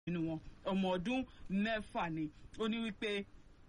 nínú wọn ọmọ ọdún 6 ni. Ó ní wípé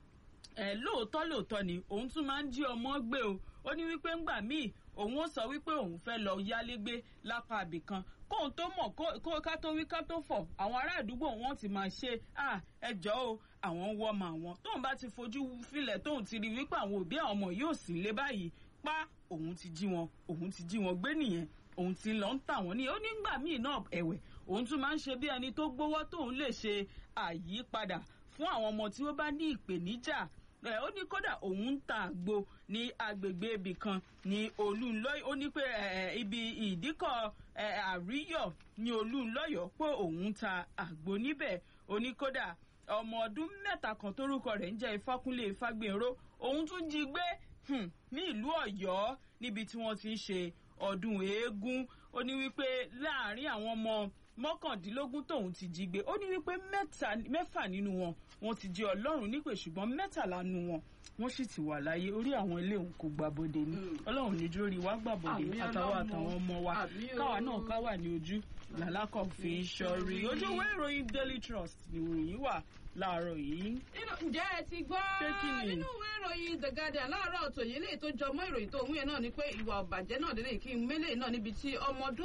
lóòótọ́ ni òun tún máa ń jí ọmọ gbé o. Ó ní wípé ńgbà míì òun ó sọ wípé òun fẹ́ lọ yálégbé lápá àbìkan kóun tó mọ̀ kó ká tó wí ká tó fọ̀ àwọn ará àdúgbò wọn ti máa ṣe ẹjọ́ o àwọn ń wọ́mọ àwọn tóun bá ti fojú filẹ̀ tóun ti rí wípé àwọn òbí àwọn ọmọ yóò sì lé báyìí pa òun ti jí wọn gbé nìyẹn òun ti lọ ń tà wọ́n ní. Ó ní ńgbà míì náà ẹ̀wẹ̀ òun tún máa ń ṣe bí ẹni tó gbówó tóun lè ṣe àyípadà fún àwọn ọmọ tí ó bá ní ìpèníjà. Ó ní kódà òun ń ta àgbo ní agbègbè ibì kan ní Olúńlọ́yọ̀. Ó ní pé ibi ìdíkọ̀ àríyọ̀ ní Olúńlọ́yọ̀ pé òun ń ta àgbo níbẹ̀. Ó ní kódà ọmọ ọdún 3 kan tórúkọ rẹ̀ ń jẹ́ Ifákúnlé Ifágbénró òun tún jí gbé ní ìlú Ọ̀yọ́ níbi tí wọ́n ti ń ṣe ọdún eégún. Ó ní wípé láàárín àwọn ọmọ 19 tóun ti jí gbé ó ní wípé 6 nínú wọn wọ́n ti jí Ọlọ́run nípè ṣùgbọ́n 13 nínú wọn wọ́n sì ti wà láyé. Orí àwọn ilé òun kò gbàbọdè ni Ọlọ́run ní dúró rí wá gbàbọdè àtàwọn ọmọ wa káwa náà ká wà ní ojú làlákọ̀ fi ṣọ́rí. Ojú ìwé ìròyìn Daily Trust ni ìròyìn wà láàárọ̀ yìí. Ǹjẹ́ ẹ ti gbọ́ nínú ìwé ìròyìn The Guardian láàárọ̀ ọ̀tọ̀ yìí léyìí tó jọ mọ́ ìròyìn tó ń yẹn náà ni pé ìwà ọ̀bàjẹ́ náà délé kí n mélé náà níbi tí ọmọ ọdún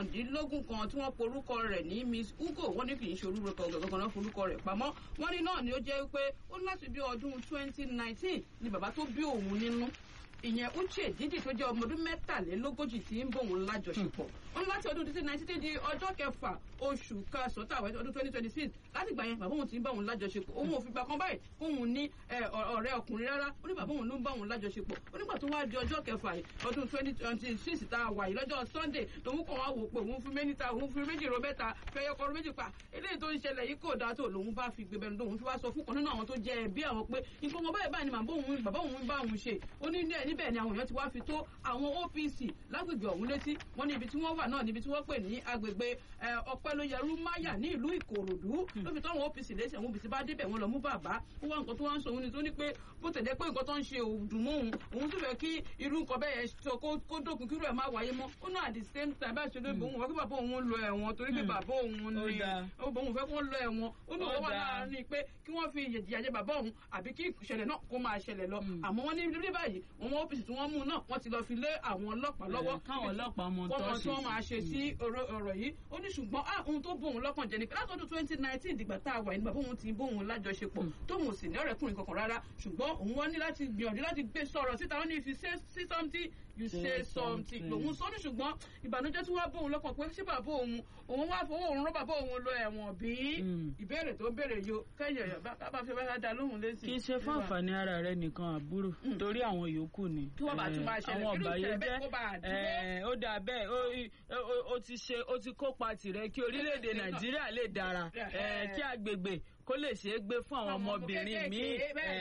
19 kan tí wọ́n porúkọ rẹ̀ ní Miss Ugo wọ́n ní kì í ṣe orúkọ gàgàgàn náà forúkọ rẹ̀ pamọ́ wọ́n ní náà ni ó jẹ́ pé ó ní láti bí ọdún 2019 ni bàbá tó bí òun nínú ìyẹn Uche Didi tó jẹ́ ọmọ ọdún 43 tí ń bòun lájọṣepọ̀ wọn láti ọdún 2019 di ọjọ́ 6 oṣù kẹsàn-án tàwọn ọdún 2026 láti gbà yẹn bàbá òun ti ń bá òun lájọṣepọ̀ òun ò fi gbà kan báyìí kóun ní ọ̀rẹ́ ọkùnrin rárá ó ní bàbá òun ló ń bá òun lájọṣepọ̀ ó nígbà tó wá di ọjọ́ 6 ọdún 2026 tá a wà yìí lọ́jọ́ Sunday lòun kàn wá wò pé òun fi méjì ro mẹ́ta fẹ́yọkọ ro méjì pa eléyìí tó ń ṣẹlẹ̀ yìí kò dáa tó lòun bá fi gbẹbẹnu lòun fi wá sọ fún kan nínú àwọn tó jẹ ẹbí àwọn pé nǹkan wọn báyìí ni bàbá òun bá òun ṣe ó ní níbẹ̀ ni àwọn èèyàn ti wá fi tó àwọn OPC lágbègbè ọ̀hún létí wọ́n ní ibi tí wọ́n wà náà níbi tí wọ́n pè ní agbègbè Ọpẹ́lóyẹrú Máyà ní ìlú Ìkòròdú ló fi tó àwọn OPC létí àwọn OPC bá débẹ̀ wọ́n lọ mú bàbá ó wá nǹkan tó wá ń sọ òun ni tó ní pé bó tẹ̀lé pé nǹkan tó ń ṣe òdùn mọ́ òun tún fẹ́ kí irú nǹkan bẹ́ẹ̀ yẹn sọ kó dókun kí irú ẹ̀ má wáyé mọ́ ó náà at the same time bá ṣe ló bò òun wọ́n kí bàbá òun lọ ẹ̀wọ̀n torí pé bàbá òun ni òun fẹ́ kó lọ ẹ̀wọ̀n ó ní òun wà láàárín pé kí wọ́n fi ìyẹ̀jẹ̀ jẹ bàbá òun àbí kí ìṣẹ̀lẹ̀ náà kó máa ṣẹlẹ̀ lọ àmọ́ wọ́n ní rí báyìí àwọn OPC tí wọ́n mú náà wọ́n ti lọ fi lé àwọn ọlọ́pàá lọ́wọ́ káwọn ọlọ́pàá mọ tó tí wọ́n máa ṣe sí ọ̀rọ̀ yìí ó ní ṣùgbọ́n ohun tó bóun lọ́kàn jẹ́ ni pé látọdún 2019 dìgbà tá a wà ní bàbá òun ti bóun lájọṣepọ̀ tóun sì ní ọ̀rẹ́kùnrin kankan rárá ṣùgbọ́n òun wọ́n ní láti gbìyànjú láti gbé sọ̀rọ̀ síta wọ́n ní if you say something you say something lòun sọ ní ṣùgbọ́n ìbànújẹ́ tí wọ́n bóun lọ́kàn pé ṣé bàbá òun wá fowó òun rán bàbá òun lọ ẹ̀wọ̀n bí ìbéèrè tó béèrè yo kẹ́yìn bá fi bá dá lóhùn lésì. kì í ṣe fún àǹfààní ara rẹ nìkan àbúrò torí àwọn yòókù ni kí wọ́n bá tún máa ṣẹlẹ̀ àwọn kí ló ọ̀bàyé ṣẹlẹ̀ bẹ́ẹ̀ kó bá a dúró. ó dà bẹ́ẹ̀ ó ti kópa tirẹ̀ kí orílẹ̀-èdè Nàìjíríà lè dára kí agbègbè kó lè ṣeé gbé fún àwọn ọmọbìnrin míì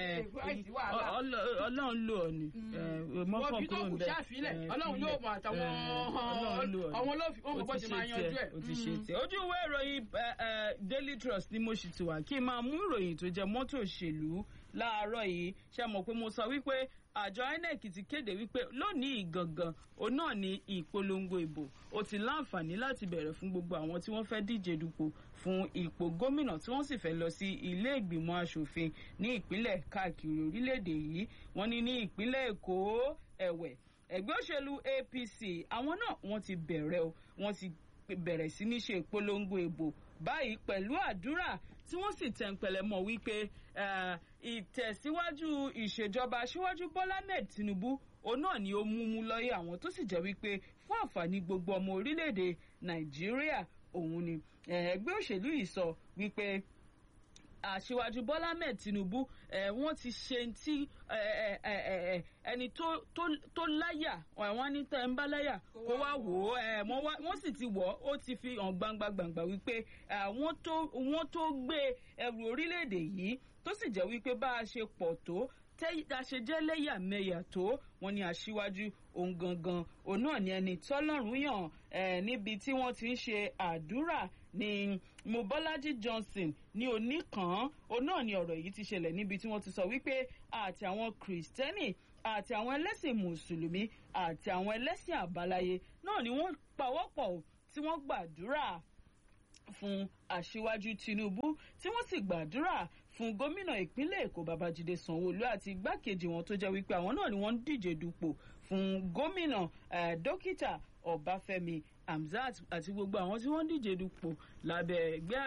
Ọlọ́run lò ọ́ ni mọ́kàn kúrò ń bẹ́ẹ̀ Ọlọ́run yóò mọ àtàwọn àwọn olófin wọn bọ́ ṣe máa yanjú ẹ̀. ó ti ṣe tiẹ̀ ojú ìwé ìròyìn Daily Trust ni mo sì ti wà kí n máa mú ìròyìn tó jẹ mọ́tò òṣèlú láàárọ̀ yìí ṣe mọ̀ pé mo sọ wípé àjọ INEC ti kéde wípé lónìí gangan òun náà ni ìpolongo ìbò ó ti láǹfààní láti bẹ̀rẹ̀ fún gbogbo àwọn tí wọ́n fẹ́ díje dupò fún ipò gómìnà tí wọ́n sì fẹ́ lọ sí ilé ìgbìmọ̀ asòfin ní ìpínlẹ̀ káàkiri orílẹ̀-èdè yìí wọ́n ní ní ìpínlẹ̀ Èkó ẹ̀wẹ̀ ẹgbẹ́ òṣèlú APC àwọn náà wọ́n ti bẹ̀rẹ̀ sí ní ṣe ìpolongo ìbò báyìí pẹ̀lú àdúrà tí wọ́n sì tẹ̀ǹpẹ̀lẹ̀ mọ́ wípé ìtẹ̀síwájú ìṣèjọba aṣíwájú Bọ́lá Ahmed Tinubu òun náà ni ó mú lọ́yẹ̀ àwọn tó sì jẹ́ wípé fún àǹfààní gbogbo ọmọ orílẹ̀-èdè Nàìjíríà òun ni ẹgbẹ́ òṣèlú yìí sọ wípé aṣíwájú Bọ́lá Ahmed Tinubu wọ́n ti ṣe tí ẹni tó láyà wọ́n ní tẹ́ ń bá láyà kó wá wò ó wọ́n sì ti wọ̀ ó ti fi hàn gbangba wípé wọ́n tó gbé ẹrù orílẹ̀-èdè yìí tó sì jẹ́ wípé bá a ṣe pọ̀ tó àṣejẹ́ lẹ́yàmẹ̀yà tó wọ́n ní aṣíwájú òun gangan òun náà ni ẹni tọ́lọ́run yàn níbi tí wọ́n ti ń ṣe àdúrà ní Mobọ́lájí Johnson ní Oníkàn òun náà ni ọ̀rọ̀ yìí ti ṣẹlẹ̀ níbi tí wọ́n ti sọ wípé àti àwọn Kìrìsìtẹ́nì àti àwọn ẹlẹ́sìn Mùsùlùmí àti àwọn ẹlẹ́sìn àbáláyé náà ni wọ́n pawọ́pọ̀ tí wọ́n gbàdúrà fún Aṣíwájú Tinubu tí wọ́n sì gbàdúrà fún gómìnà ìpínlẹ̀ Èkó Babájídé Sanwó-Olú àti igbákejì wọn tó jẹ́ wípé àwọn náà ni wọ́n ń díje dupò fún gómìnà dókítà Ọbáfẹ́mi Hamzat àti gbogbo àwọn tí wọ́n ń díje dupò lábẹ́ ẹgbẹ́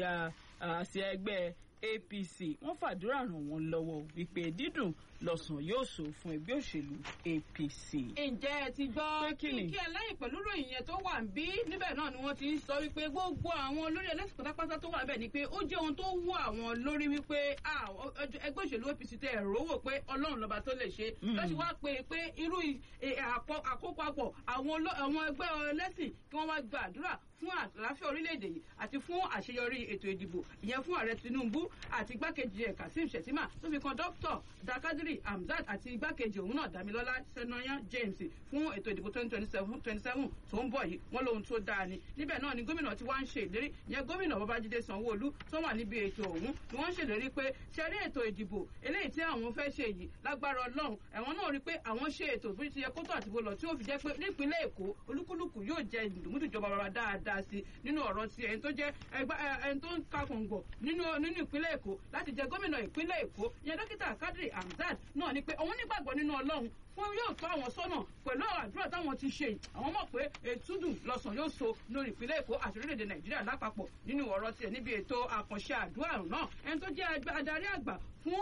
àsíá ẹgbẹ́ APC. Wọ́n fàdúrà ràn wọ́n lọ́wọ́ wípé dídùn lọ́sàn yóò sọ fún ẹgbẹ́ òṣèlú APC. Ǹjẹ́ ẹ ti gbọ́ kí ẹlẹ́yìn pẹ̀lú ròyìn yẹn tó wà ń bí níbẹ̀ náà ni wọ́n ti ń sọ wípé gbogbo àwọn olórí ẹlẹ́sìn pátápátá tó wà bẹ́ẹ̀ ni pé ó jẹ́ ohun tó wú àwọn lórí wípé ẹgbẹ́ òṣèlú APC tẹ ẹ̀rọ wò pé Ọlọ́run lọ́ba tó lè ṣe lọ́sí wá pé irú àkópapọ̀ àwọn ẹgbẹ́ ẹlẹ́sìn kí wọ́n wá gbàdúrà fún àlàáfíà orílẹ̀-èdè yìí àti fún àṣeyọrí ètò ìdìbò ìyẹn fún ààrẹ Tinubu àti igbákejì ẹ̀ Kazeem Shettima tó fi kan Dr. Dakadri Hamzat àti igbákejì òun náà Damilọ́lá Senoyan James fún ètò ìdìbò 2027 tó ń bọ̀ yìí wọ́n lóhun tó dáa ni. Níbẹ̀ náà ni gómìnà tí wọ́n ń ṣe ìlérí ìyẹn gómìnà Babájídé Sanwó-Olú tó wà níbi ètò ọ̀hún ni wọ́n ń ṣèlérí pé ṣẹ́rí ètò ìdìbò eléyìí tí àwọn fẹ́ ṣe yìí lágbára Ọlọ́run ẹ̀wọ̀n náà rí pé àwọn ṣe ètò bí ti yẹ kó tó àti bó lọ tí ó fi jẹ́ pé nípínlẹ̀ Èkó olúkúlùkù yóò jẹ ìdùmúdùjọba bàbá dáadáa sí nínú ọ̀rọ̀ ti ẹni tó jẹ́ ẹni tó ń kakọ̀ǹgọ̀ nínú ìpínlẹ̀ Èkó láti jẹ gómìnà ìpínlẹ̀ Èkó ìyẹn dókítà Kadri Hamzat náà ni pé òun nígbàgbọ́ nínú Ọlọ́run fún yóò tọ́ àwọn sọ́nà pẹ̀lú àdúrà táwọn ti ṣe àwọn mọ̀ pé ètùdù lọ́sàn yóò so lórí ìpínlẹ̀ Èkó àti orílẹ̀-èdè Nàìjíríà lápapọ̀ nínú ọ̀rọ̀ tiẹ̀ níbi ètò àkànṣe àdúrà náà ẹni tó jẹ́ adarí àgbà fún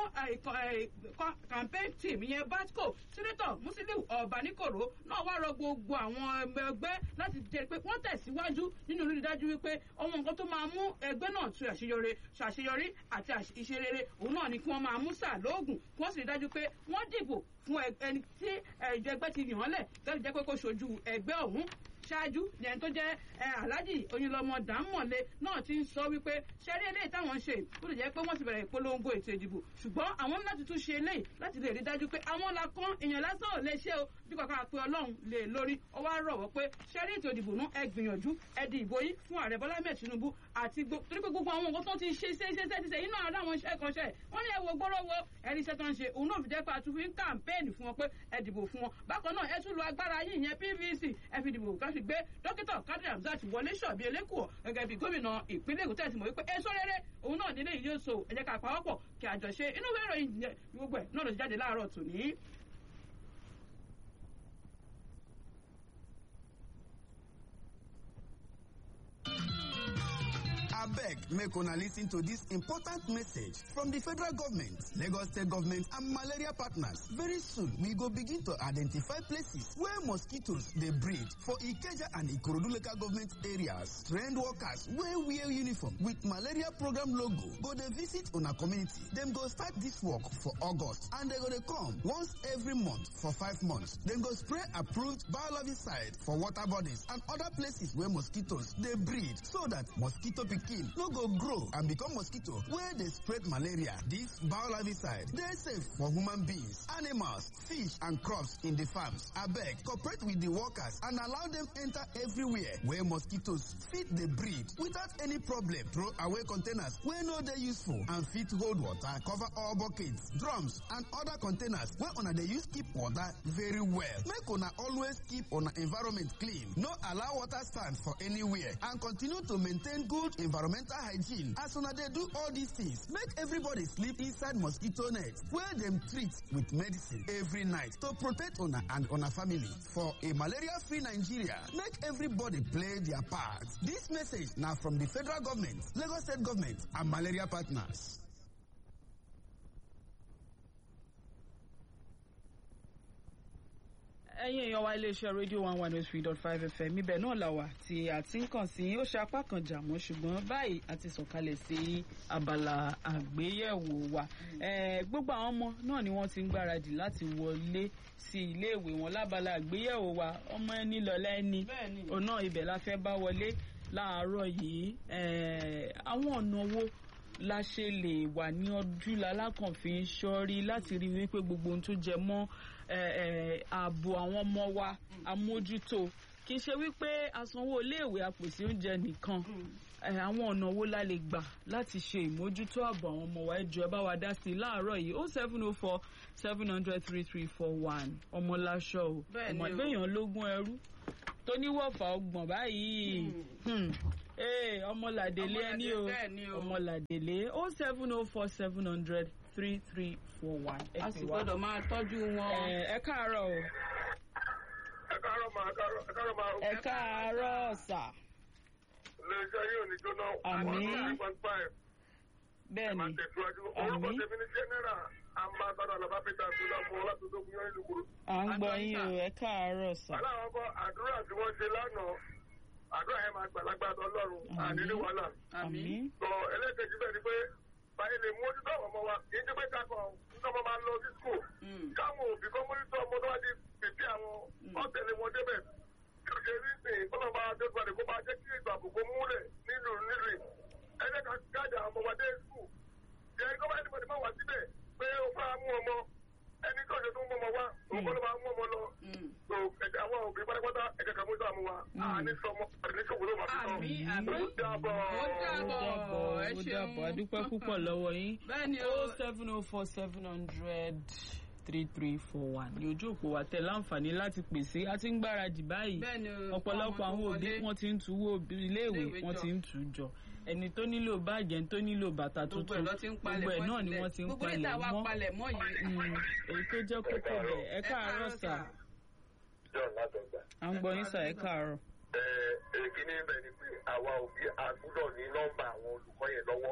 campaign team ìyẹn BATCO Sẹ́nẹ́tọ̀ Musiliu Ọ̀bánikòró náà wá rọ gbogbo àwọn ẹgbẹ́ láti jẹ́ pé wọ́n tẹ̀síwájú nínú rírí dájú wípé ọmọ nǹkan tó máa mú ẹgbẹ́ náà tún ṣàṣeyọrí àti ìṣerere òun náà ni kí wọ́n máa mú sáà lóògùn kí wọ́n sì rí dájú pé wọ́n dìbò fún ẹni tí ẹgbẹ́ ti yàn án lẹ̀ láti jẹ́ pé kó ṣojú ẹgbẹ́ ọ̀hún ṣáájú ní ẹni tó jẹ́ Alhaji Oyinlọmọ Dàmọ́lé náà ti ń sọ wípé ṣẹ́rí eléyìí táwọn ń ṣe ó lè jẹ́ pé wọ́n ti bẹ̀rẹ̀ ìpolongo ètò ìdìbò ṣùgbọ́n àwọn láti tún ṣe eléyìí láti lè rí dájú pé àwọn làkàn èèyàn lásán ò lè ṣe o bí kàkà pé Ọlọ́run lè lórí ọwọ́ àrọ̀wọ́ pé ṣẹ́rí ètò ìdìbò náà ẹ gbìyànjú ẹ di ìbò yìí fún ààrẹ Bọ́lá Ahmed Tinubu àti torí pé gbogbo àwọn nǹkan tó ti ṣe yìí náà láwọn iṣẹ́ kan ṣe wọ́n ní ẹ wo gbọ́rọ́wọ́ ẹni iṣẹ́ tó ń ṣe òun náà fi jẹ́ pé àtúnfi ń kàmpéènì fún wọn pé ẹ dìbò fún wọn bákan náà ẹ tún lo agbára yìí ìyẹn PVC ẹ fi dìbò ká fi gbé dókítà Kadri Hamzat wọlé ṣọ̀bí elékùọ̀ gẹ́gẹ́ bí gómìnà ìpínlẹ̀ Èkó tẹ̀sí mọ̀ wípé èso rere òun náà nílé yìí yóò so ẹ jẹ́ ká pawọ́pọ̀ kí àjọṣe inú ìwé ìròyìn gbogbo ẹ̀ náà ló ti jáde láàárọ̀ tòní. Abeg, make una listen to this important message from the federal government, Lagos State government and malaria partners. Very soon, we go begin to identify places where mosquitoes dey breed for Ikeja and Ikorodu local government areas. Trained workers wey wear uniform with malaria program logo go dey visit una community. Dem go start this work for August and dem go dey come once every month for 5 months. Dem go spray approved biologisticide for water bodies and other places where mosquitoes dey breed so that mosquito pikin no go grow and become mosquito wey dey spread malaria. This biologisticide dey safe for human beings, animals, fish and crops in the farms. Abeg, cooperate with the workers and allow them enter everywhere where mosquitoes fit dey breed without any problem. Throw away containers wey no dey useful and fit hold water. Cover all buckets, drums and other containers wey una dey use keep water very well. Make una always keep una environment clean. No allow water stand for anywhere and continue to maintain good environmental hygiene. As una dey do all these things, make everybody sleep inside mosquito net where dem treat with medicine every night to protect una and una family. For a malaria-free Nigeria, make everybody play their part. This message na from the federal government, Lagos State government and malaria partners. ẹ̀yin èèyàn wa iléeṣẹ́ rédíò 103.5 FM ibẹ̀ náà la wà tí a ti ń kàn sí ó ṣe apá kan jà mọ́ ṣùgbọ́n báyìí a ti sọ̀kalẹ̀ sí abala àgbéyẹ̀wò wa. Gbogbo àwọn ọmọ náà ni wọ́n ti ń gbáradì láti wọlé sí iléèwé wọn lábala àgbéyẹ̀wò wa. Ọmọ ẹni lọ́lá ẹni ọ̀nà ibẹ̀ la fẹ́ bá wọlé láàárọ̀ yìí. Àwọn ọ̀nà wo la ṣe lè wà ní ọdún lálákànfin ṣọ́rí láti rí wípé gbogbo ohun tó jẹ mọ́ ààbò àwọn ọmọ wa àmójútó kì í ṣe wípé asanwó iléèwé apèsè oúnjẹ nìkan. Àwọn ọ̀nà wo la lè gbà láti ṣe ìmójútó ààbò àwọn ọmọ wa? Ẹ jọ̀ọ́ ẹ bá wa dá sí i láàárọ̀ yìí 0704 700 3341 ọmọláṣọ o ọmọ ìgbéyàn lógún ẹrú tó níwọ̀fà ọgbọ̀n báyìí ọmọlàdélé ẹni o ọmọlàdélé 07047003341. a sì gbọ́dọ̀ máa tọ́jú wọn. ẹ káàárọ̀ o. ẹ káàárọ̀ máa ẹ káàárọ̀ sà. iléeṣẹ́ yóò ní jóná. Àmín. bẹ́ẹ̀ni orúkọ tèmi ní general ambassador alaba peter sula fún ọlátúndógún yọ ìlú kúrú. à ń gbọ́ yín o ẹ káàárọ̀ sà. aláwọ̀ kọ́ àdúrà tí wọ́n ṣe lánàá àdúrà yẹn máa gbàlagbà ọlọ́run àníní wàhálà. àmín. sọ ẹlẹ́kẹ̀jì bẹ́ẹ̀ ni pé báyìí lè mójútó àwọn ọmọ wa kì í ṣe pé kákan nígbà wọn máa lọ sí school káwọn òbí kan mójútó ọmọ tó wá di pèpè àwọn ọ̀tẹ̀lẹ̀ wọn débẹ̀ kí o ṣe rí sìn kọ́nà máa dé padà kó máa jẹ́ kí ètò àbùkù múlẹ̀ nílùú ẹ̀jẹ̀ ká gáàjà àwọn ọmọ wa dé school jẹ́ kó bá ẹnìbọ̀dì máa wà síbẹ̀ pé ó fara mú ọmọ ẹni tó ṣe tó ń mú ọmọ wa òun kọ́ ló máa mú ọmọ lọ so ẹ̀jẹ̀ àwọn òbí pátápátá ẹ̀jẹ̀ ká mójútó àmú wa àní sọmọ àní ṣòwò ló máa fi tán. àmín. ó dàbọ̀. ẹ ṣeun. adúpẹ́ púpọ̀ lọ́wọ́ yín. bẹ́ẹ̀ni o. 07047003341 ní ojú òpó wa tẹ láǹfààní láti pèsè a ti ń gbáradì báyìí. bẹ́ẹ̀ni o. ọ̀pọ̀lọpọ̀ àwọn òbí wọ́n ti ń tuwó iléèwé wọ́n ti ń tù jọ ẹni tó nílò báàgì ẹni tó nílò bàtà tuntun gbogbo ẹ̀ náà ni wọ́n ti ń palẹ̀ mọ́ èyí tó jẹ́ kókó bẹ̀ ẹ káàárọ̀ sà. John látọ̀gbà. à ń gbọ́ yín sà ẹ káàárọ̀. Èkí ní ibẹ̀ ni pé àwa òbí àgbúdọ̀ ní nọ́mbà àwọn olùkọ́ yẹn lọ́wọ́.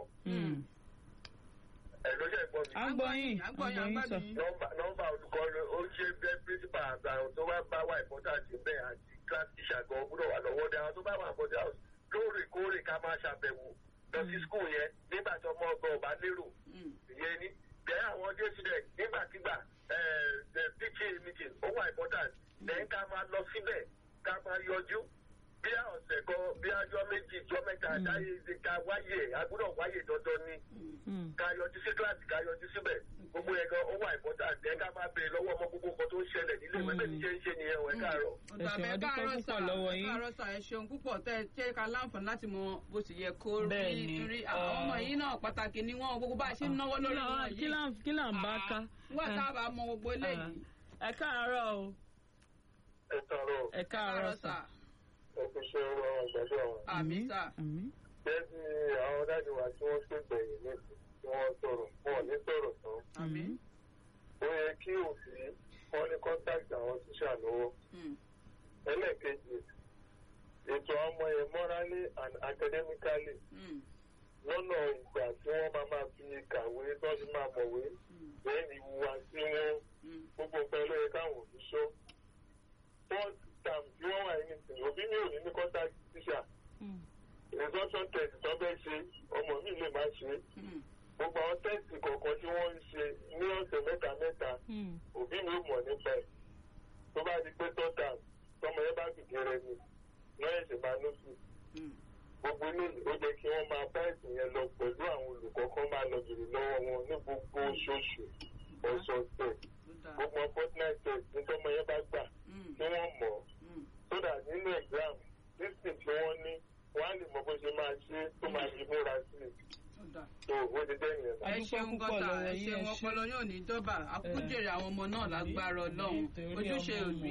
Ló ṣe gbọ́ mi. à ń gbọ́ yín sà. Nọ́mbà olùkọ́ ó ṣe bẹ́ principal àgbàrùn tó bá wà important bẹ́ẹ̀ àti class teacher gan gbúdọ̀ wà lọ́wọ́ dé àwọn tó bá wà bọ́dé house lóòrèkóòrè ká máa ṣàbẹ̀wò lọ sí school yẹn nígbà tí ọmọ ọgbọ́n ò bá lérò ìyẹn ni bẹ́ẹ̀ àwọn day student nígbàkigbà PTA meeting ó wà important lẹ́yìn ká máa lọ síbẹ̀ ká máa yọjú bí ọ̀sẹ̀ kan bí ọjọ́ méjì ọjọ́ mẹ́ta dáyé ká wáyé agbúdọ̀ wáyé dandan ni ká yọjú sí kíláàsì ká yọjú síbẹ̀ gbogbo yẹn gan ó wà important lẹ́yìn ká máa béèrè lọ́wọ́ ọmọ gbogbo kan tó ń ṣẹlẹ̀ nílé ìwé bẹ́ẹ̀ ni ṣe ń ṣe nìyẹn ọ̀ ẹ káàárọ̀. ẹ̀sìn adúpẹ́ púpọ̀ lọ́wọ́ yín. káàárọ̀ sà ẹ ṣeun púpọ̀ tẹ́ ẹ ká láǹfààní láti mọ bó ti yẹ kó rí àwọn ọmọ yìí náà pàtàkì ni wọ́n gbogbo bá a ṣe ń náwó lórí wọn yìí. kí là ń bá ká. nígbà tá a bá mọ gbogbo eléyìí. ẹ káàárọ̀ o. ẹ káàárọ̀ sà. Ẹkú ṣe ọwọ́ àgbàdo àwọn. àmín sà. Bẹ́ẹ̀ ni àwọn dájú wa tí wọ́n ṣe gbẹ̀yìn ní tí wọ́n sọ̀rọ̀ wọn ní sọ̀rọ̀ tán. àmín. Ó yẹ kí òbí wọn ní contact àwọn tíṣà lọ́wọ́. Ẹlẹ́ẹ̀kejì, ètò ọmọ yẹn morally and academically. Lọ́nà ìgbà tí wọ́n máa fi kàwé tó fi máa mọ̀wé. Bẹ́ẹ̀ ni ìwà tí wọ́n gbogbo pẹ̀lú ẹ̀ káwọn òbí ṣó. First term tí wọ́n wà ní ìsìn òbí mi ò ní contact tíṣà. Resumption test tó fẹ́ ṣe ọmọ mi lè má ṣe. Gbogbo àwọn tẹ́sì kọ̀ọ̀kan tí wọ́n ń ṣe ní ọ̀sẹ̀ mẹ́ta òbí mi ò mọ̀ nípa ẹ̀. Tó bá di pé tọ́ta tọmọ yẹn bá fìdí rẹ ni wọ́n ẹ̀sìn máa nósì. Gbogbo eléyìí ó jẹ́ kí wọ́n máa bá ẹ̀sìn yẹn lọ pẹ̀lú àwọn olùkọ́ kan máa lọ bèrè lọ́wọ́ wọn ní gbogbo oṣooṣù ọ̀sọ̀ọ̀sẹ̀. Gbogbo fortnight test ní tọmọ yẹn bá gbà kí wọ́n mọ̀ so that nínú exam system tí wọ́n ní wọ́n á lè mọ bó ṣe máa ṣe tó máa fi múra sí i. So wọ́n ti dẹ́yìn ẹ̀. ẹ ṣeun gọ́tà ẹ ṣeun ọpọlọ yóò ní dọ́bà àkújèrè àwọn ọmọ náà lágbára ọlọ́run ojúṣe òbí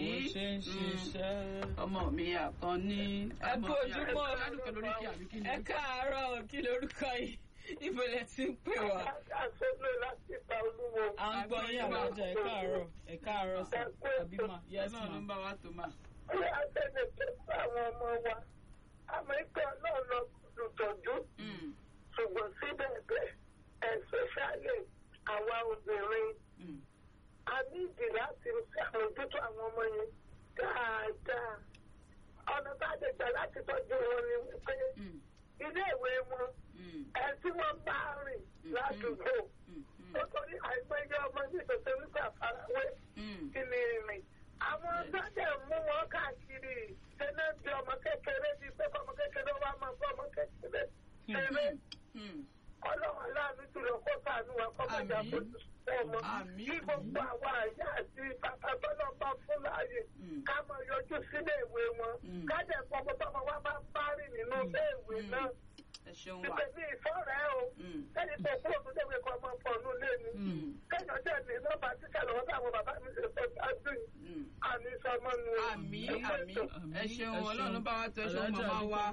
ọmọ mi àkànní. ẹ kú ojúmọ́ ẹ káàárọ̀ kí lorúkọ yìí ìbẹ̀rẹ̀ tí ń pè wá. àṣọlé láti ta olúwo. à ń gbọ́ yín àwọn ọjà ẹ káàárọ̀ sí àbímọ yes ma. náà ló ń bá wa tó mà. ọ̀rẹ́ àtẹ̀lẹ̀ tó fún àwọn ọmọ wa àmọ́ ikọ̀ náà lọ lùtọ̀jú ṣùgbọ́n síbẹ̀ bẹ́ẹ̀ especially àwa obìnrin a ní ìdí láti ṣàmójútó àwọn ọmọ yẹn dáadáa ọ̀nà tá a lè gbà láti tọ́jú wọn ni wípé ilé ìwé wọn ẹ tí wọ́n bá rìn ládùúgbò nítorí àìpéjọ ọmọ ní ìtòsí wípé àfarawé kí ni rìn àwọn sọ́jà mú wọn káàkiri ṣẹlẹ̀ bí ọmọ kékeré bíi pé ọmọ kékeré wà máa bọ́ ọmọ kékeré ṣeré ọlọ́run aláàánú jùlọ kó sàánú wa kọ́ mọ̀jà fojú ọmọ kí gbogbo àwa àyà àti bàbá tọ́lọ́ bá fún láàyè ká mọ̀ yọjú sílé ìwé wọn ká jẹ́ pọ́pọ́ tọ́mọ wa máa ń bá rìn nínú ilé ìwé náà. Ìpè ní ìfọ́rẹ́ o, kẹ́ni tó kúrò tó déwé kan máa pọ̀ nù lé mi. Kẹ́yìn ọjọ́ ní nọ́mbà tíṣà lọ́wọ́ táwọn bàbá mi ṣe sọ ṣáájú yìí. ní sọmọ́nu. àmín ẹ ṣeun ọlọ́run bá wa tẹ̀sán màmá wa.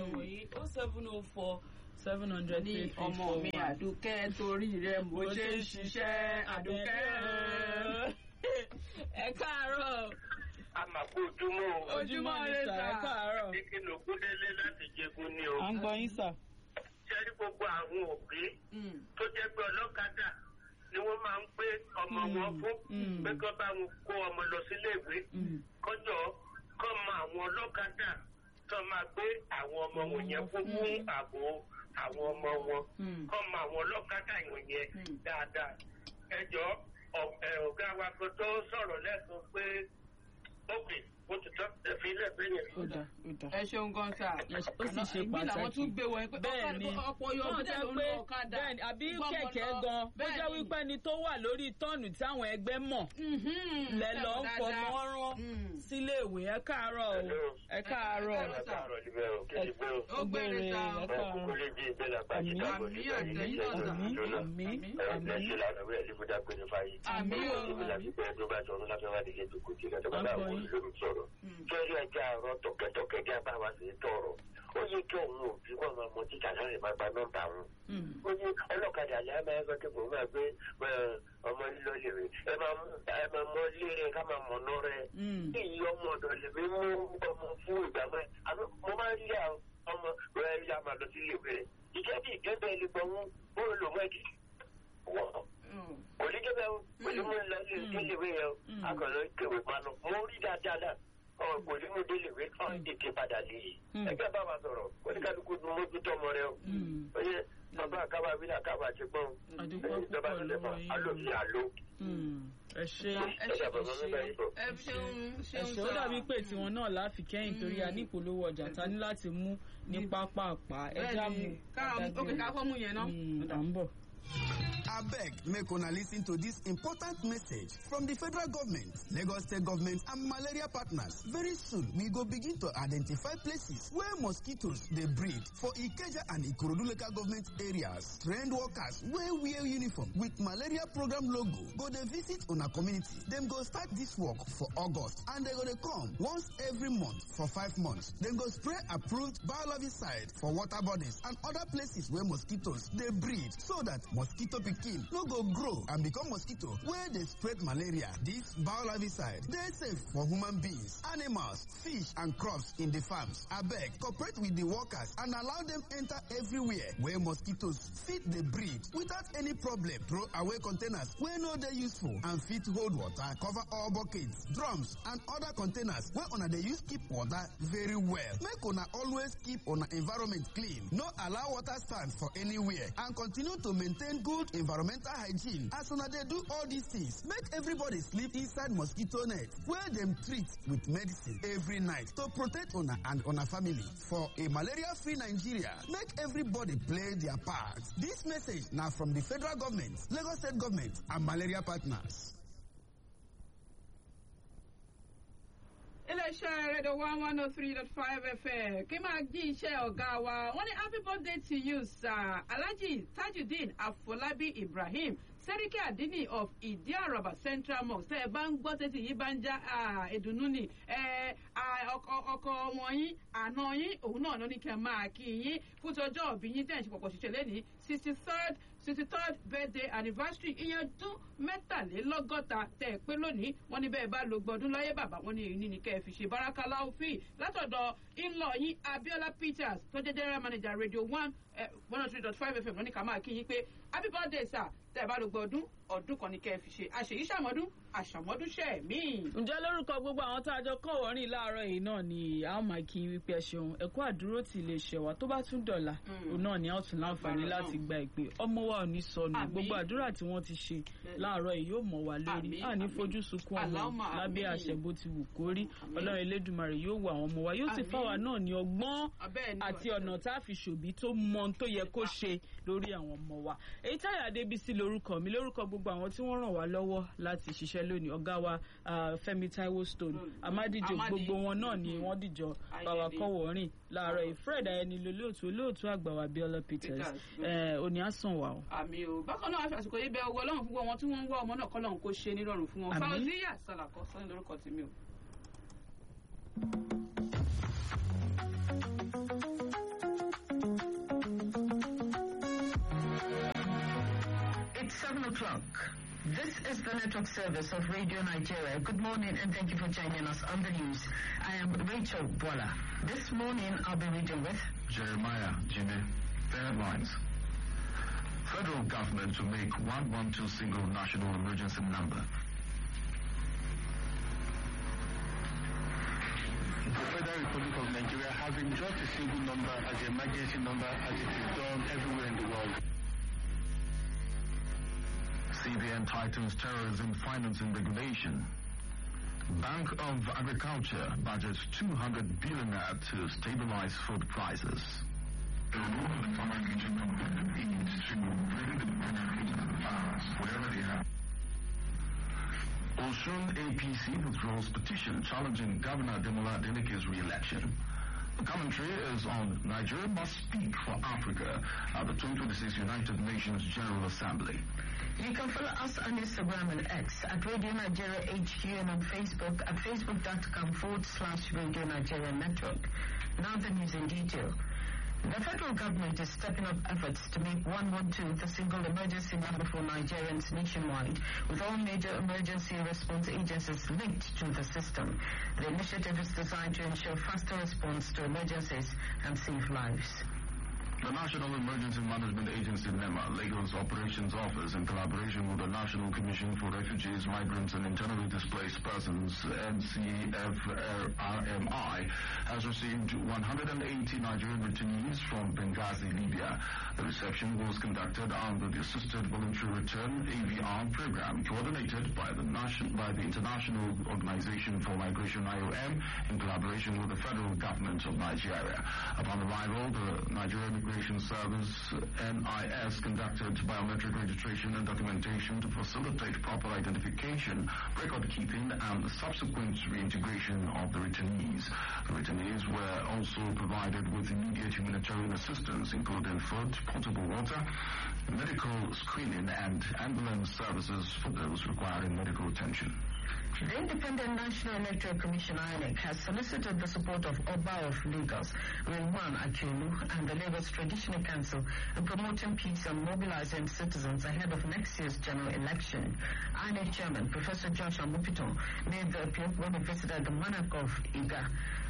0704 ní ọmọ mi àdùkẹ́ torí rẹ̀ mo ṣe ń ṣiṣẹ́ àdùkẹ́. ẹ káàárọ̀. àmàkù ojúmọ́ rẹ sà. ẹ káàárọ̀. kíkín ògúndélé láti jẹgun ní o. à ń gbọ́ yín sà. ṣẹ́rí gbogbo àwọn òbí tó jẹ́ pé ọlọ́kadà ni wọ́n máa ń gbé ọmọ wọn fún pé kí wọ́n bá wọn kó ọmọ lọ sílé ìwé kọjọ́ kọ́ mọ àwọn ọlọ́kadà tó máa gbé àwọn ọmọ wọn yẹn fún ààbò àwọn ọmọ wọn kọ́ mọ àwọn ọlọ́kadà yẹn dáadáa. ẹjọ́ ọ̀gá wa kan tó sọ̀rọ̀ lẹ́sùn pé ókè ó ti tọ́ ẹ̀fín ilẹ̀ bẹ́ẹ̀ yẹn. ẹ ṣeun gan sa. ó sì ṣe ìbí làwọn tún gbé wọn pé ọ̀pọ̀ yóò jẹ́ pé bẹ́ẹ̀ni àbí kẹ̀kẹ́ gan bó jẹ́ wípé ẹni tó wà lórí tọ́ọ̀nù táwọn ẹgbẹ́ mọ̀ lẹ̀ lọ́ ń fọmọ rán sílé ìwé. ẹ káàárọ̀ o ẹ káàárọ̀ ó gbére ta kẹ́rí ẹja àárọ̀ tọ̀kẹ́tọ̀kẹ́ bí a bá wa sí tọ̀rọ̀ ó yẹ kí òun òbí wọn máa mọ títà láti máa gba nọ́mbà wọn. ó ní ọlọ́kadà yà máa ń gbé kó máa gbé ọmọ lílọ lèrè ẹ máa mọ lérè ká máa mọ̀ náà rẹ̀. èyí ọmọ ọ̀dọ̀ lè mi mú ọmọ fún ìgbà mọ́ àmọ́ mo máa ń rí ọmọ rẹ̀ yá máa lọ sí ilé ìwé rẹ̀. ìjẹ́bi ìjẹ́bẹ̀ lè gbọ́ wọn ó lò mọ́ ẹ̀kì wọ́n kò ní jẹ́ bẹ́ẹ̀ pẹ̀lú mú lọ sí ilé ìwé yẹn akọ̀lọ́ ìkẹwé panu mo rí dáadáa náà kò ní mú délé ìwé ọ̀hún èké padà lè yìí ẹgbẹ́ bá wa sọ̀rọ̀ oníkálukú dùn mọ́jú tọmọ rẹ o oye bàbá àkàbà wílà àkàbà ti gbọ́n ìjọba tó lè fọ́ alómi àló. ẹ ṣe ó dàbí pé tiwọn náà láfi kẹ́yìn torí a ní ìpolówó ọjà ta ní láti mú ní pápápá ẹja mú. òkè ká fọ́ mú yẹn náà. à ń bọ̀. Abeg, make una listen to this important message from the federal government, Lagos State government and malaria partners. Very soon, we go begin to identify places where mosquitoes dey breed for Ikeja and Ikorodu local government areas. Trained workers wey wear uniform with malaria program logo go dey visit una community. Dem go start this work for August and they go dey come once every month for 5 months. Dem go spray approved biologisticide for water bodies and other places where mosquitoes dey breed so that mosquito pikin no go grow and become mosquito wey dey spread malaria. This biologisticide dey safe for human beings, animals, fish and crops in the farms. Abeg, cooperate with the workers and allow them enter everywhere where mosquitoes fit dey breed without any problem. Throw away containers wey no dey useful and fit hold water. Cover all buckets, drums and other containers wey una dey use keep water very well. Make una always keep una environment clean. No allow water stand for anywhere and continue to maintain good environmental hygiene. As una dey do all these things, make everybody sleep inside mosquito net wey dem treat with medicine every night to protect una and una family. For a malaria-free Nigeria, make everybody play their part. This message na from the federal government, Lagos State government and malaria partners. iléeṣẹ́ rédíò 103.5 FM kí máa jí iṣẹ́ ọ̀gá wa wọ́n ní happy birthday to you sir Alhaji Tajudeen Afolabi Ibrahim Seriki Adini of Idi-Araba Central Mosque tẹ́ ẹ bá ń gbọ́ tẹ́tí yìí bá ń já ìdùnnú ni ọkọ wọn yín àná yín òun náà ló ní kẹ́ máa kí yín fún tọjọ́ òbí yín tẹ́ ẹ̀ ṣe pọ̀pọ̀ ṣiṣẹ́ lẹ́ni 63rd birthday anniversary ìyẹn ọdún 63 tẹ́ ẹ pé lónìí wọ́n ní bẹ́ẹ̀ bá lo gbọdún láyé bàbá wọn ní èyí ní kẹ́ ẹ fi ṣe barakallahu fi látọ̀dọ̀ in-law yín Abiola Peters tó jẹ́ general manager radio 103.5 FM wọ́n ní ká máa kí yín pé happy birthday sir tẹ́ ẹ bá lo gbọdún ọdún kan ní kẹ́ ẹ fi ṣe àṣèyí ṣàmọ́dún àṣàmọ́dúnṣẹ́ míì. ǹjẹ́ lórúkọ gbogbo àwọn tá a jọ kọ́ wọ́rin láàárọ̀ yìí náà ni a ó máa kí wípé ẹ ṣeun ẹ̀kọ́ àdúró tí ilé iṣẹ́ wa tó bá tún dọ̀la òun náà ni a ó tún láǹfààní láti gba ìpè ọmọ wa ò ní sọnù gbogbo àdúrà tí wọ́n ti ṣe láàárọ̀ yìí yóò mọ̀ wá lórí a ní fojú sunkún ọmọ lábẹ́ àṣẹ bó ti wù kó rí Ọlọ́run Elédùmarè yóò wà àwọn ọmọ wa yóò sì fáwa náà ní ọgbọ́n àti ọ̀nà tá a fi ṣòbí tó mọ tó yẹ kó ṣe lórí àwọn ọmọ wa. èyí Táyọ̀ Adébísí lórúkọ mi lórúkọ gbogbo àwọn tí wọ́n ràn wá lọ́wọ́ láti ṣiṣẹ́ lónìí ọ̀gá wa Fẹ́mi Táíwò Stone Amádìjọ gbogbo wọn náà ni wọ́n dìjọ bàwà kọ́wọ́ rìn láàárọ̀ yìí Fred Ayẹni olóòtú àgbà wa Abiola Peters òní àsàn wà o. àmì o bákan náà àsìkò yìí bẹ ọwọ́ Ọlọ́run fún wọn tí wọ́n ń wá ọmọ náà kọ́ lọ́run kó ṣe nírọ̀rùn fún wọn. Fauziya Salako sọ́ni lórúkọ tèmi o. It's 7 o'clock. This is the network service of Radio Nigeria. Good morning and thank you for joining us on the news. I am Rachel Bola. This morning I'll be reading with Jeremiah Jimmy. The headlines. Federal government to make 112 single national emergency number. The Federal Republic of Nigeria has endorsed a single number as the emergency number as it is done everywhere in the world. CBN tightens terrorism financing regulation. Bank of Agriculture budgets 200 billion to stabilize food prices. The role of the farmer engagement component is to bring the benefit to the farmers wherever they are. Osun APC withdraws petition challenging Governor Demola Adeleke's re-election. The commentary is on Nigeria must speak for Africa at the 2026 United Nations General Assembly. You can follow us on Instagram and X at Radio Nigeria HQ and on Facebook at facebook.com/Radio Nigeria Network. Now the news in detail. The federal government is stepping up efforts to make 112 the single emergency number for Nigerians nationwide, with all major emergency response agencies linked to the system. The initiative is designed to ensure faster response to emergencies and save lives. The National Emergency Management Agency, NEMA, Lagos Operations Office, in collaboration with the National Commission for Refugees, Migrants and Internally Displaced Persons, NCFRMI, has received 180 Nigerian detainees from Benghazi, Libya. The reception was conducted under the Assisted Voluntary Return AVR program, coordinated by the International Organization for Migration, IOM, in collaboration with the federal government of Nigeria. Upon arrival, the Nigerian Immigration Service, NIS, conducted biometric registration and documentation to facilitate proper identification, record keeping, and the subsequent reintegration of the returnees. The returnees were also provided with immediate humanitarian assistance, including food, potable water, medical screening, and ambulance services for those requiring medical attention. The Independent National Electoral Commission, INEC, has solicited the support of Oba of Lagos, Rilwan Akiolu, and the Lagos Traditional Council in promoting peace and mobilizing citizens ahead of next year's general election. INEC Chairman Professor Josh Amupiton made the appeal when he visited the monarch of Iga,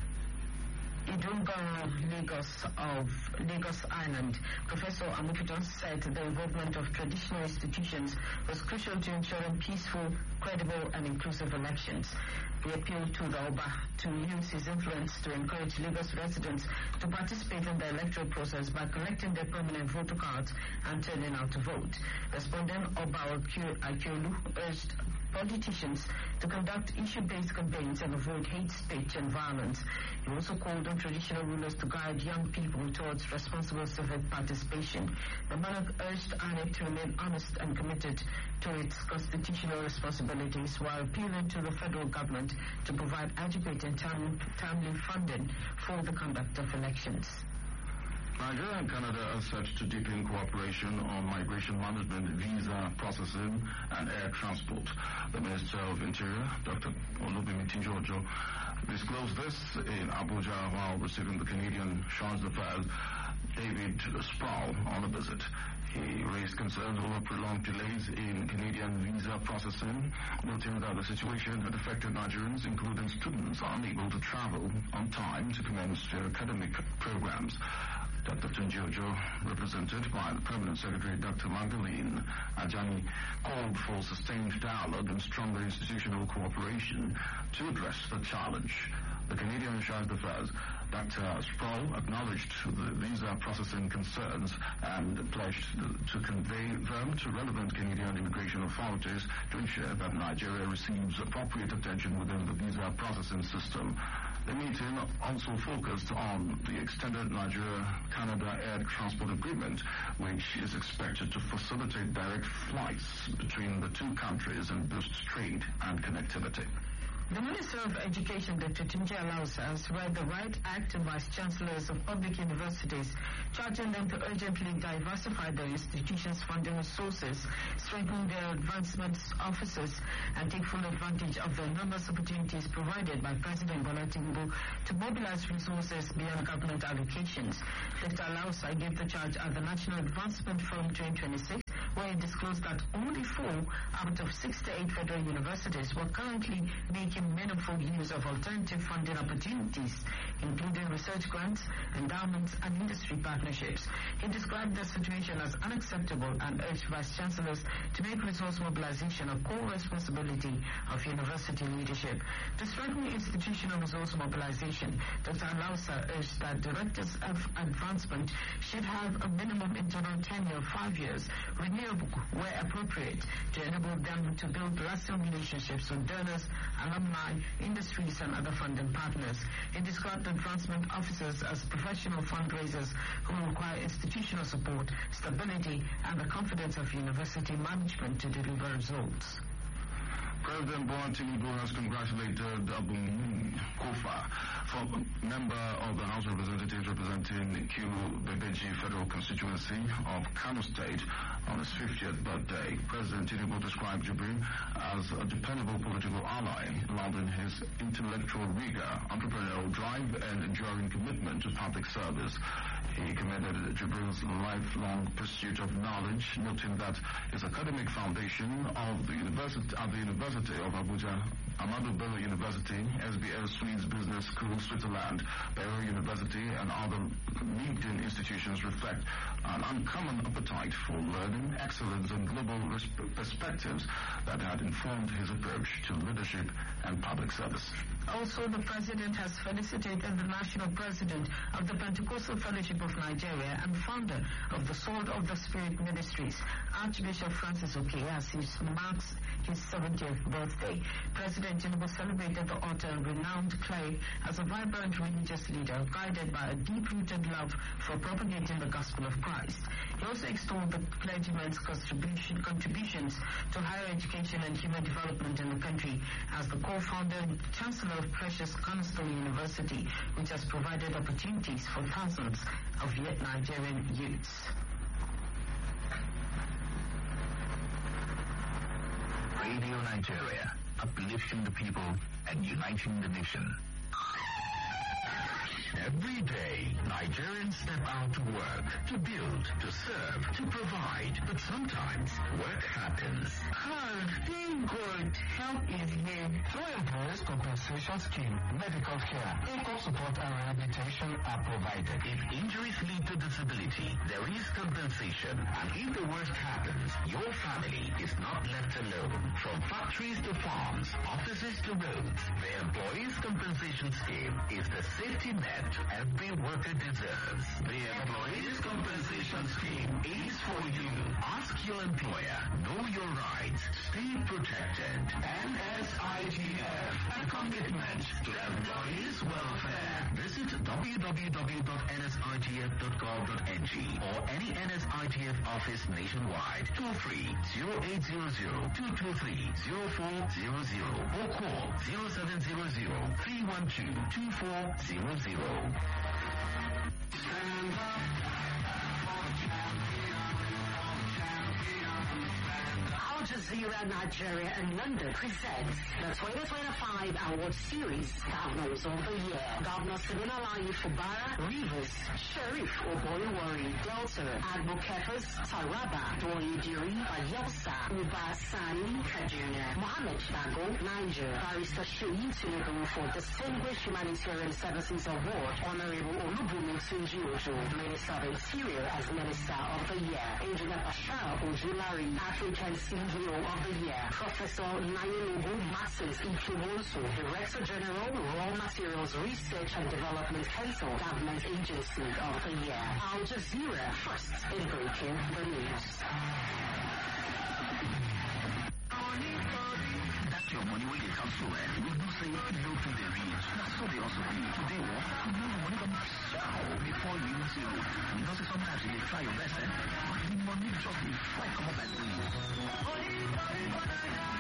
Idungoro, Lagos of Lagos Island. Professor Amupiton said the involvement of traditional institutions was crucial to ensuring peaceful, credible and inclusive elections. He appealed to the Oba to use his influence to encourage Lagos residents to participate in the electoral process by collecting their permanent voter cards and turning out to vote. Responding, Oba Akiolu urged politicians to conduct issue-based campaigns and avoid hate speech and violence. He also called on traditional rulers to guide young people towards responsible civic participation. The monarch urged INEC to remain honest and committed to its constitutional responsibilities while appealing to the federal government to provide adequate and timely funding for the conduct of elections. Nigeria and Canada are set to deepen cooperation on migration management, visa processing, and air transport. The Minister of Interior, Dr. Olubimi Tinjojo, disclosed this in Abuja while receiving the Canadian Charge d'Affaires David Sproul on a visit. He raised concerns over prolonged delays in Canadian visa processing, noting that the situation had affected Nigerians, including students, unable to travel on time to commence their academic programs. Dr. Tunjojo, represented by the Permanent Secretary Dr. Magdalene Ajani, called for sustained dialogue and stronger institutional cooperation to address the challenge. The Canadian Charge d'Affaires, Dr. Sproul, acknowledged the visa processing concerns and pledged to convey them to relevant Canadian immigration authorities to ensure that Nigeria receives appropriate attention within the visa processing system. The meeting also focused on the extended Nigeria-Canada air transport agreement, which is expected to facilitate direct flights between the two countries and boost trade and connectivity. The Minister of Education, Dr. Tunji Alausa, has read the Right Act to Vice-Chancellors of public universities, charging them to urgently diversify their institutions' funding sources, strengthen their advancement offices, and take full advantage of the enormous opportunities provided by President Bola Tinubu to mobilize resources beyond government allocations. Dr. Alausa gave the charge at the National Advancement Forum 2026, where he disclosed that only 4 out of 68 federal universities were currently making meaningful use of alternative funding opportunities, including research grants, endowments, and industry partnerships. He described the situation as unacceptable and urged vice-chancellors to make resource mobilization a core responsibility of university leadership. To strengthen institutional resource mobilization, Dr. Alausa urged that directors of advancement should have a minimum internal tenure of 5 years, renewable where appropriate, to enable them to build lasting relationships with donors, alumni, industries, and other funding partners. He described advancement officers as professional fundraisers who require institutional support, stability, and the confidence of university management to deliver results. President Bola Tinubu has congratulated Abum Kofa, member of the House of Representatives representing Kiru Bebeji Federal Constituency of Kano State, on his 50th birthday. President Tinubu described Jibril as a dependable political ally, lauding his intellectual rigor, entrepreneurial drive, and enduring commitment to public service. He commended Jibril's lifelong pursuit of knowledge, noting that his academic foundation of the University of Abuja, Ahmadu Bello University, SBL Swedes Business School, Switzerland, Baylor University, and other leading institutions reflect an uncommon appetite for learning, excellence, and global perspectives that had informed his approach to leadership and public service. Also, the President has felicitated the National President of the Pentecostal Fellowship of Nigeria and founder of the Sword of the Spirit Ministries, Archbishop Francis Oke, as he marks his 70th birthday. President Tinubu celebrated the author and renowned cleric as a vibrant religious leader guided by a deep-rooted love for propagating the gospel of Christ. He also extolled the clergyman's contributions to higher education and human development in the country as the co-founder and chancellor of Precious Cornerstone University, which has provided opportunities for thousands of Nigerian youths. Radio Nigeria, uplifting the people and uniting the nation. Every day, Nigerians step out to work, to build, to serve, to provide. But sometimes, work happens. Being good, help is here. Through Employers Compensation Scheme, medical care, income support and rehabilitation are provided. If injuries lead to disability, there is compensation. And if the worst happens, your family is not left alone. From factories to farms, offices to roads, the Employees Compensation Scheme is the safety net every worker deserves. The Employees Compensation Scheme is for you. Ask your employer. Know your rights. Stay protected. NSIGF, a commitment to employees' welfare. Visit www.nsigf.gov.ng or any NSIGF office nationwide. Toll free 0800-223-0400 or call 0700-312-2400. Stand up for the Al Jazeera Nigeria and London presents the 2025 Award Series Governors of the Year. Governor Sabina Layi Fubara, Rivers, Sheriff Oboiwari, Delta, Agbo Kefas, Taraba, Doyidiri, Bayelsa, Uba Sani, Kaduna, Mohammed Shago, Niger, Barrister Sheyi Tinubu for Distinguished Humanitarian Services Award, Honorable Olubumi Tunji Ojo, Minister of Interior as Minister of the Year, Engineer Bashar Ojulari, African CEO of the Year, Professor Nayelugu Martins Ikiwonso, Director General, Raw Materials Research and Development Council, Government Agency of the Year. Al Jazeera, first in breaking the news. That's your money when you come to it. We do say no to the rich. That's what they also do. Today, what? You know the money comes out before you even say, you know, sometimes you try your best, but the money just will fight come up and do.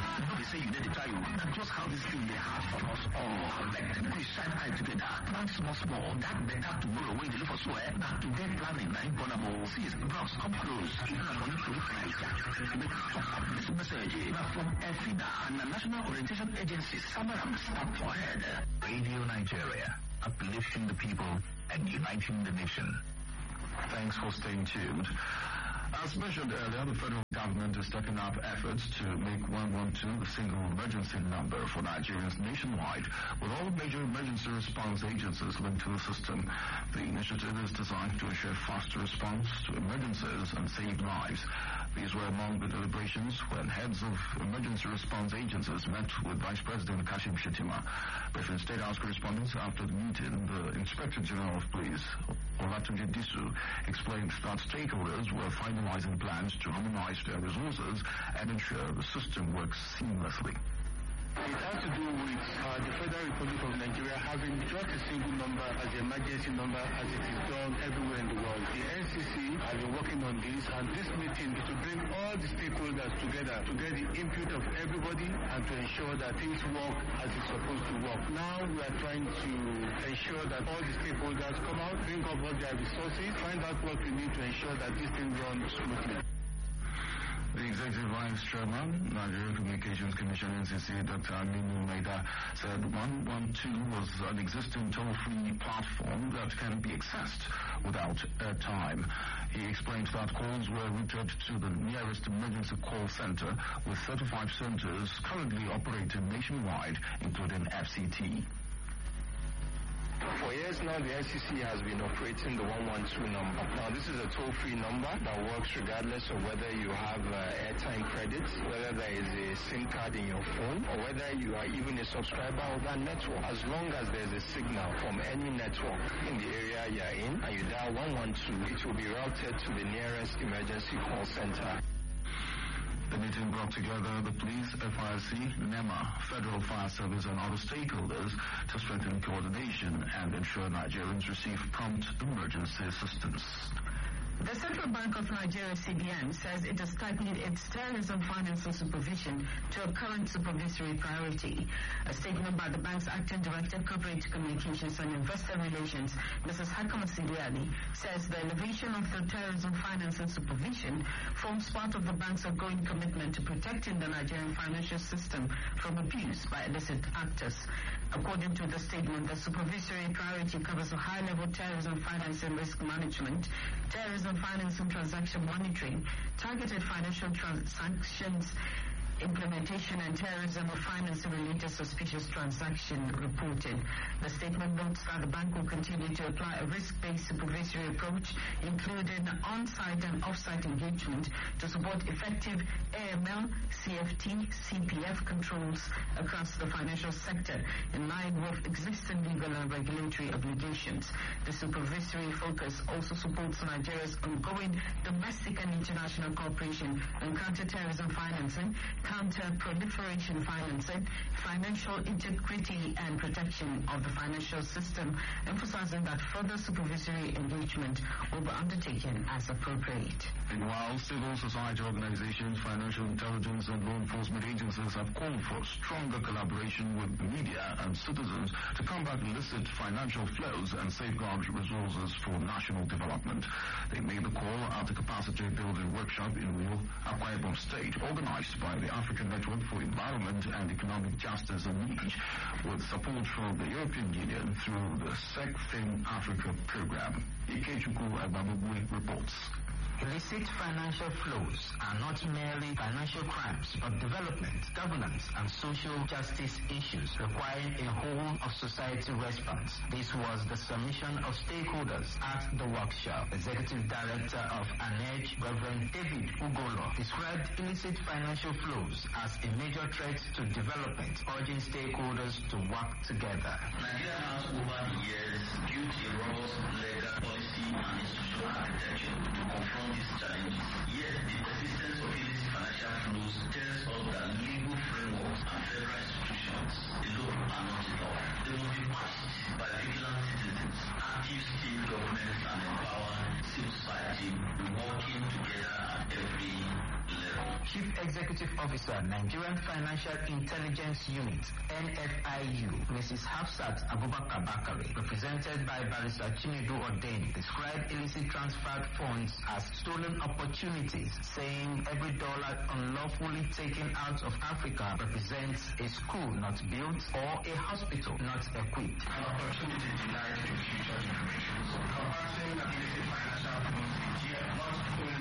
they say you need to tell you. That's just how this thing they have for us all. Like we shine eye together. Plan small. That better tomorrow when you look for swear. Now today planning, I'm gonna go see bros come close. Even I'm going to look like this message from EFIDA and the National Orientation Agency. Samaram stop for head. Radio Nigeria, uplifting the people and uniting the nation. Thanks for staying tuned. As mentioned earlier, the federal government is stepping up efforts to make 112 the single emergency number for Nigerians nationwide, with all major emergency response agencies linked to the system. The initiative is designed to ensure faster response to emergencies and save lives. These were among the deliberations when heads of emergency response agencies met with Vice President Kashim Shettima. Briefing State House correspondents after the meeting, the Inspector General of Police, Olatunji Disu, explained that stakeholders were finalizing plans to harmonize their resources and ensure the system works seamlessly. It has to do with the Federal Republic of Nigeria having just a single number as the emergency number as it is done everywhere in the world. The NCC has been working on this, and this meeting is to bring all the stakeholders together to get the input of everybody and to ensure that things work as it's supposed to work. Now we are trying to ensure that all the stakeholders come out, bring up all their resources, find out what we need to ensure that this thing runs smoothly. The Executive Vice Chairman, Nigeria Communications Commission NCC, Dr. Aminu Maida, said 112 was an existing toll-free platform that can be accessed without airtime. He explained that calls were routed to the nearest emergency call center, with 35 centers currently operating nationwide, including FCT. For years now, the NCC has been operating the 112 number. Now, this is a toll-free number that works regardless of whether you have airtime credits, whether there is a SIM card in your phone, or whether you are even a subscriber of that network. As long as there's a signal from any network in the area you're in, and you dial 112, it will be routed to the nearest emergency call center. The meeting brought together the police, FIRC, NEMA, Federal Fire Service and other stakeholders to strengthen coordination and ensure Nigerians receive prompt emergency assistance. The Central Bank of Nigeria, CBN, says it has tightened its terrorism financing supervision to a current supervisory priority. A statement by the bank's acting director of corporate communications and investor relations, Mrs. Hakama Sidiani, says the elevation of the terrorism financing supervision forms part of the bank's ongoing commitment to protecting the Nigerian financial system from abuse by illicit actors. According to the statement, the supervisory priority covers a high-level terrorism financing risk management, terrorism financing transaction monitoring, targeted financial sanctions implementation, and terrorism or financing-related suspicious transaction reporting. The statement notes that the bank will continue to apply a risk-based supervisory approach, including on-site and off-site engagement, to support effective AML, CFT, CPF controls across the financial sector in line with existing legal and regulatory obligations. The supervisory focus also supports Nigeria's ongoing domestic and international cooperation on counter-terrorism financing, counter-proliferation financing, financial integrity and protection of the financial system, emphasizing that further supervisory engagement will be undertaken as appropriate. Meanwhile, civil society organizations, financial intelligence and law enforcement agencies have called for stronger collaboration with the media and citizens to combat illicit financial flows and safeguard resources for national development. They made the call at a capacity building workshop in Uyo, Akwa Ibom State, organized by the African Network for Environment and Economic Justice and Need, with support from the European Union through the SecFin Africa program. Ikechukwu Agbamugwe reports. Illicit financial flows are not merely financial crimes, but development, governance, and social justice issues requiring a whole of society response. This was the submission of stakeholders at the workshop. Executive Director of ANEJ, Reverend David Ugolo, described illicit financial flows as a major threat to development, urging stakeholders to work together. Nigeria has over the years built a robust legal policy and institutional architecture to confront these challenges. Yet, the persistence of illicit financial flows tells us that legal frameworks and federal institutions alone are not enough. They must be matched by vigilant citizens, active state governments, and empowered civil society working together at every level. Chief Executive Officer, Nigerian Financial Intelligence Unit, NFIU, Mrs. Hafsat Abubakar Bakari, represented by Barrister Chinedu Odeni, described illicit transferred funds as stolen opportunities, saying every dollar unlawfully taken out of Africa represents a school not built or a hospital not equipped. An opportunity denied to future generations. Combating illicit financial flows, the